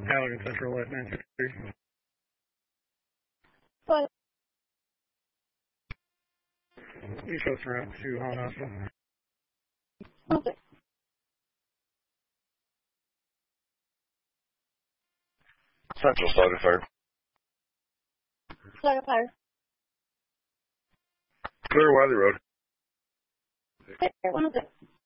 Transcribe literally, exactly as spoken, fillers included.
Halligan Central at nine sixty-three. What? East Coast route to Holland Hospital. Okay. Central started fire. Started fire. Clear Wiley Road. Clear one of the